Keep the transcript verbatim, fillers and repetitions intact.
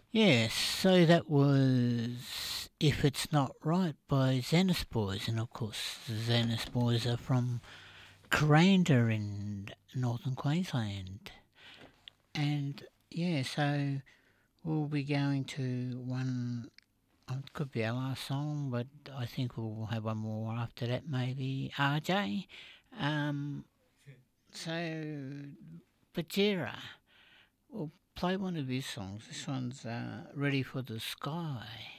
Yes, so that was If It's Not Right by Xenis Boys, and of course, the Xenis Boys are from Kuranda in northern Queensland. And yeah, so we'll be going to one, um, it could be our last song, but I think we'll have one more after that, maybe. R J. Um, so, Bajira, we'll play one of his songs. This one's uh, Ready for the Sky.